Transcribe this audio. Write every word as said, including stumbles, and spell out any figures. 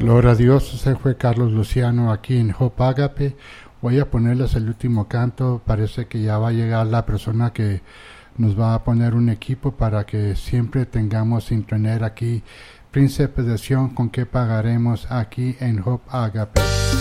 Gloria a Dios, ese fue Carlos Luciano aquí en Hope Agape. Voy a ponerles el último canto. Parece que ya va a llegar la persona que nos va a poner un equipo para que siempre tengamos sin tener aquí Príncipe de Sion, con que pagaremos aquí en Hope Agape.